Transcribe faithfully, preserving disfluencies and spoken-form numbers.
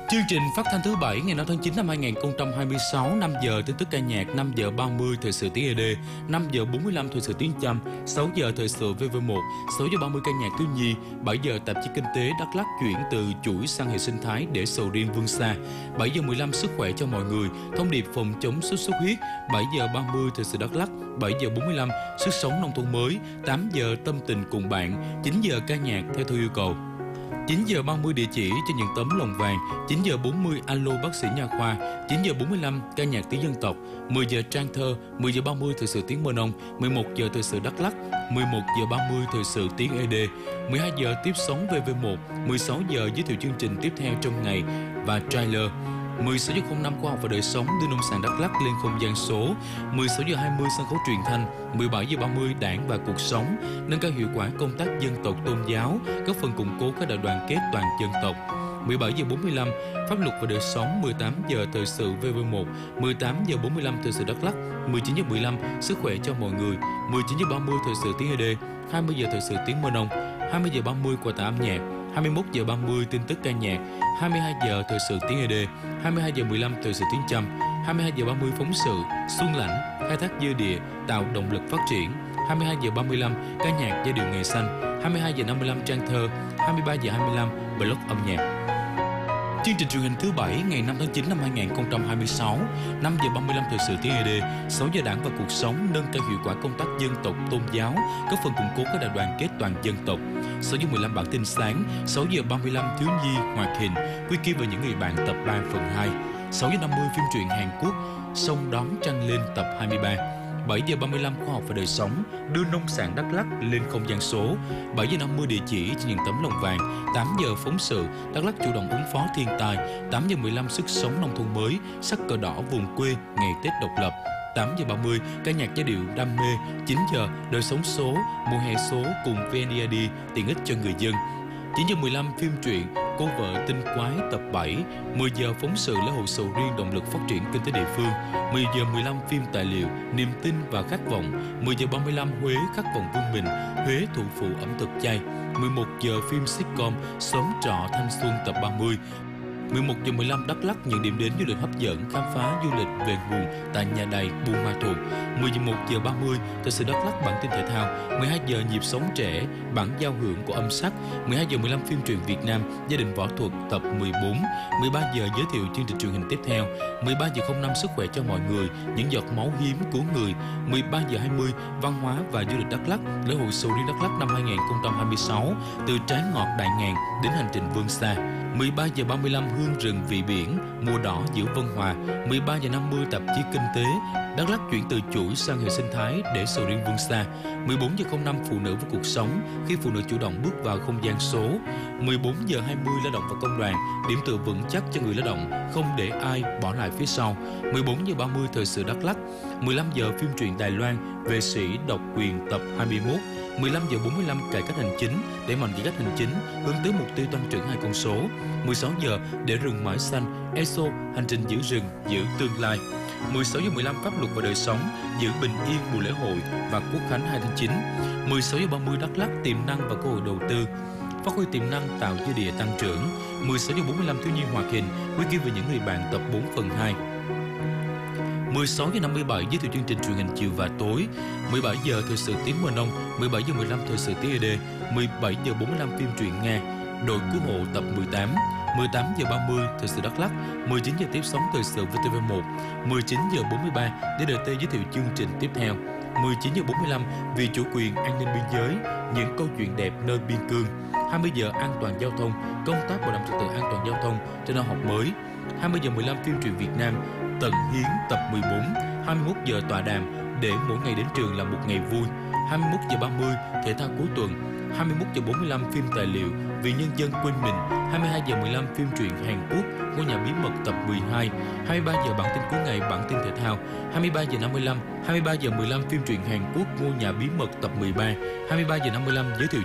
Chương trình phát thanh thứ bảy ngày năm tháng chín năm hai nghìn không trăm hai mươi sáu, năm giờ tin tức ca nhạc, năm giờ ba mươi thời sự tiếng e đê, năm giờ bốn mươi lăm thời sự tiếng Chăm, sáu giờ thời sự vê vê một, sáu giờ ba mươi ca nhạc thiếu nhi, bảy giờ tạp chí kinh tế Đắk Lắk chuyển từ chuỗi sang hệ sinh thái để sầu riêng vươn xa, bảy giờ mười lăm sức khỏe cho mọi người, thông điệp phòng chống sốt xuất huyết, bảy giờ ba mươi thời sự Đắk Lắk, bảy giờ bốn mươi lăm sức sống nông thôn mới, tám giờ tâm tình cùng bạn, chín giờ ca nhạc theo thư yêu cầu. chín giờ ba mươi địa chỉ cho những tấm lòng vàng, chín giờ bốn mươi alo bác sĩ nha khoa, chín giờ bốn mươi lăm ca nhạc tiếng dân tộc, mười giờ trang thơ, mười giờ ba mươi thời sự tiếng Mơ Nông, mười một giờ thời sự Đắk Lắk, mười một giờ ba mươi thời sự tiếng e đê, mười hai giờ tiếp sóng vê vê một, mười sáu giờ giới thiệu chương trình tiếp theo trong ngày và trailer. mười sáu giờ không năm khoa học và đời sống đưa nông sản Đắk Lắk lên không gian số, mười sáu giờ hai mươi sân khấu truyền thanh, mười bảy giờ ba mươi đảng và cuộc sống, nâng cao hiệu quả công tác dân tộc tôn giáo, góp phần củng cố các đại đoàn kết toàn dân tộc. mười bảy giờ bốn mươi lăm pháp luật và đời sống, mười tám giờ thời sự vê vê một, mười tám giờ bốn mươi lăm thời sự Đắk Lắk, mười chín giờ mười lăm sức khỏe cho mọi người, mười chín giờ ba mươi thời sự tiếng e đê, hai mươi giờ thời sự tiếng Mơ Nông, hai mươi giờ ba mươi quà tặng âm nhạc, hai mươi mốt giờ ba mươi tin tức ca nhạc, hai mươi hai giờ thời sự tiếng e đê, hai mươi hai giờ mười lăm thời sự tiếng Chăm, hai mươi hai giờ ba mươi phóng sự Xuân Lãnh khai thác dư địa tạo động lực phát triển, hai mươi hai giờ ba mươi lăm ca nhạc giai điệu nghề xanh, hai mươi hai giờ năm mươi lăm trang thơ, hai mươi ba giờ hai mươi lăm blog âm nhạc. Chương trình truyền hình thứ bảy ngày năm tháng chín năm hai nghìn không trăm hai mươi sáu, năm giờ ba mươi lăm thời sự tiếng e đê, sáu giờ đảng và cuộc sống nâng cao hiệu quả công tác dân tộc tôn giáo, góp phần củng cố các đại đoàn kết toàn dân tộc. sáu giờ mười lăm bản tin sáng, sáu giờ ba mươi lăm thiếu nhi hoạt hình, quy kỳ và những người bạn tập ba phần hai. sáu giờ năm mươi phim truyện Hàn Quốc, Sông đón trăng lên tập hai mươi ba. bảy giờ ba mươi lăm khoa học và đời sống đưa nông sản Đắk Lắk lên không gian số, bảy giờ năm mươi địa chỉ cho những tấm lòng vàng, tám giờ phóng sự Đắk Lắk chủ động ứng phó thiên tai, tám giờ mười lăm sức sống nông thôn mới, sắc cờ đỏ vùng quê ngày Tết độc lập, tám giờ ba mươi ca nhạc giai điệu đam mê, chín giờ đời sống số, mùa hè số cùng vê en đê i đê tiện ích cho người dân. chín giờ mười lăm phim truyện Cô vợ tinh quái tập bảy, mười giờ phóng sự lễ hội sầu riêng động lực phát triển kinh tế địa phương, mười giờ mười lăm phim tài liệu Niềm tin và khát vọng, mười giờ ba mươi lăm Huế khát vọng vươn mình, Huế thủ phủ ẩm thực chay, mười một giờ phim sitcom Xóm trọ thanh xuân tập ba mươi. mười một giờ mười lăm Đắk Lắk những điểm đến du lịch hấp dẫn khám phá du lịch về nguồn tại nhà đầy Buôn Ma Thuột. mười giờ một giờ ba mươi thời sự Đắk Lắk bản tin thể thao, mười hai giờ nhịp sống trẻ bản giao hưởng của âm sắc, mười hai giờ mười lăm phim truyện Việt Nam gia đình võ thuật tập mười bốn, mười ba giờ giới thiệu chương trình truyền hình tiếp theo, mười ba giờ không năm sức khỏe cho mọi người những giọt máu hiếm cứu người, mười ba giờ hai mươi văn hóa và du lịch Đắk Lắk lễ hội sầu riêng Đắk Lắk năm hai nghìn không trăm hai mươi sáu từ trái ngọt đại ngàn đến hành trình vươn xa. mười ba giờ ba mươi lăm hương rừng vị biển mùa đỏ giữa Vân Hòa, mười ba giờ năm mươi tạp chí kinh tế Đắk Lắk chuyển từ chuỗi sang hệ sinh thái để sầu riêng vươn xa, mười bốn giờ không năm phụ nữ với cuộc sống khi phụ nữ chủ động bước vào không gian số, mười bốn giờ hai mươi lao động và công đoàn điểm tựa vững chắc cho người lao động không để ai bỏ lại phía sau, mười bốn giờ ba mươi thời sự Đắk Lắk, mười lăm giờ phim truyện Đài Loan Vệ sĩ độc quyền tập hai mươi mốt, mười lăm giờ bốn mươi lăm cải cách hành chính để mạnh cải cách hành chính hướng tới mục tiêu tăng trưởng hai con số, mười sáu giờ để rừng mãi xanh e ét ô hành trình giữ rừng giữ tương lai, mười sáu giờ mười lăm pháp luật và đời sống giữ bình yên mùa lễ hội và quốc khánh hai tháng chín, mười sáu giờ ba mươi Đắk Lắk tiềm năng và cơ hội đầu tư phát huy tiềm năng tạo dư địa tăng trưởng, mười sáu giờ bốn mươi lăm thiếu nhi hoạt hình quy kỳ về những người bạn tập bốn phần hai. mười sáu giờ năm mươi bảy giới thiệu chương trình truyền hình chiều và tối, mười bảy giờ thời sự tiếng Mơ Nông, mười bảy giờ mười lăm thời sự tiếng e đê, mười bảy giờ bốn mươi lăm phim truyện Nga Đội cứu hộ tập mười tám, mười tám giờ ba mươi thời sự Đắk Lắk, mười chín giờ tiếp sóng thời sự vê tê vê một, mười chín giờ bốn mươi ba đê đê tê giới thiệu chương trình tiếp theo, mười chín giờ bốn mươi lăm vì chủ quyền an ninh biên giới những câu chuyện đẹp nơi biên cương, hai mươi giờ an toàn giao thông công tác bảo đảm trật tự an toàn giao thông cho năm học mới, hai mươi giờ mười lăm phim truyện Việt Nam Tận Hiến tập mười bốn, hai mươi mốt giờ tọa đàm để mỗi ngày đến trường là một ngày vui, hai mươi mốt giờ ba mươi thể thao cuối tuần, hai mươi mốt giờ bốn mươi lăm phim tài liệu Vì nhân dân quên mình, hai mươi hai giờ mười lăm phim truyện Hàn Quốc Ngôi nhà bí mật tập mười hai, hai mươi ba giờ bản tin cuối ngày bản tin thể thao, hai mươi ba giờ năm mươi lăm, hai mươi ba giờ mười lăm phim truyện Hàn Quốc Ngôi nhà bí mật tập mười ba, hai mươi ba giờ năm mươi lăm giới thiệu